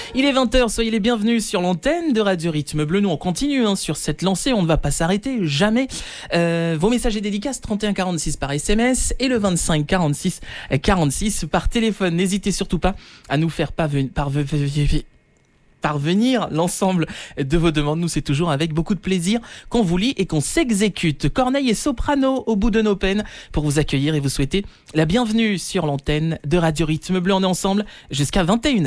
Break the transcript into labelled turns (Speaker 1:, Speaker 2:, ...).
Speaker 1: Il est 20h, soyez les bienvenus sur l'antenne de Radio Rythme Bleu. Nous on continue sur cette lancée, on ne va pas s'arrêter, jamais. Vos messages et dédicaces 31 46 par SMS et le 25 46 46 par téléphone. N'hésitez surtout pas à nous faire parvenir l'ensemble de vos demandes. Nous, c'est toujours avec beaucoup de plaisir qu'on vous lit et qu'on s'exécute. Corneille et Soprano au bout de nos peines pour vous accueillir et vous souhaiter la bienvenue sur l'antenne de Radio Rythme Bleu. On est ensemble jusqu'à 21h.